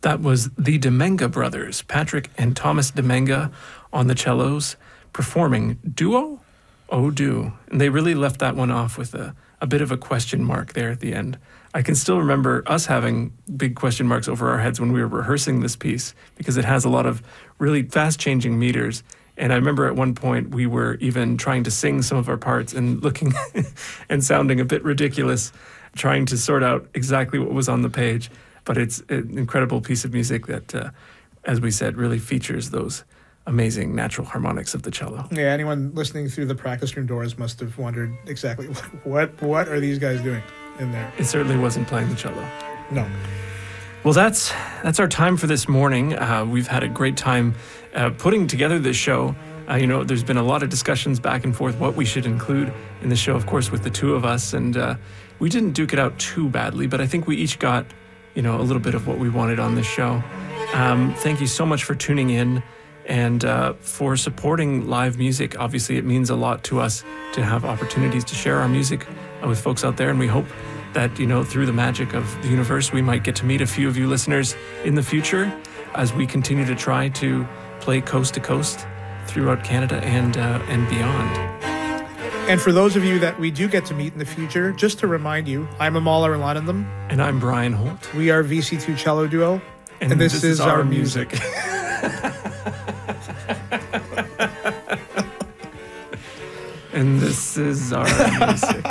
That was the Demenga brothers, Patrick and Thomas Demenga on the cellos, performing Duo O Do. And they really left that one off with a bit of a question mark there at the end. I can still remember us having big question marks over our heads when we were rehearsing this piece because it has a lot of really fast-changing meters. And I remember at one point we were even trying to sing some of our parts and looking and sounding a bit ridiculous, trying to sort out exactly what was on the page. But it's an incredible piece of music that, as we said, really features those amazing natural harmonics of the cello. Yeah, anyone listening through the practice room doors must have wondered exactly what are these guys doing in there. It certainly wasn't playing the cello. No. Well, that's our time for this morning. We've had a great time putting together this show. There's been a lot of discussions back and forth what we should include in the show, of course, with the two of us. And we didn't duke it out too badly, but I think we each got, a little bit of what we wanted on this show. Thank you so much for tuning in and for supporting live music. Obviously, it means a lot to us to have opportunities to share our music with folks out there. And we hope that, through the magic of the universe, we might get to meet a few of you listeners in the future as we continue to try to play coast to coast throughout Canada and beyond. And for those of you that we do get to meet in the future, just to remind you, I'm Amal Arulanandam. And I'm Brian Holt. We are VC2 Cello Duo. And this is our music. And this is our music.